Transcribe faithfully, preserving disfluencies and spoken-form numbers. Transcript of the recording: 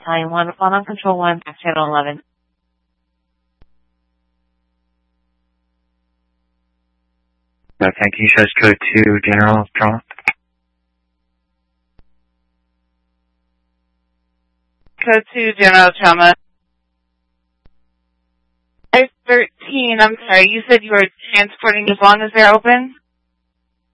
Battalion one, respond on Control one, back channel eleven. Uh, thank you. Shows code two, General Trauma. Code two, General Trauma. thirteen, I'm sorry, you said you were transporting as long as they're open?